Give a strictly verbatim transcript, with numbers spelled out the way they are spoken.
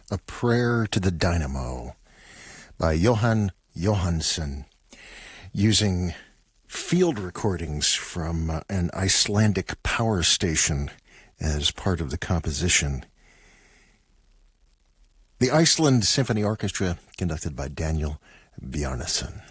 A Prayer to the Dynamo by Johan Johansson, using field recordings from uh, an Icelandic power station as part of the composition. The Iceland Symphony Orchestra, conducted by Daniel Bjarnason.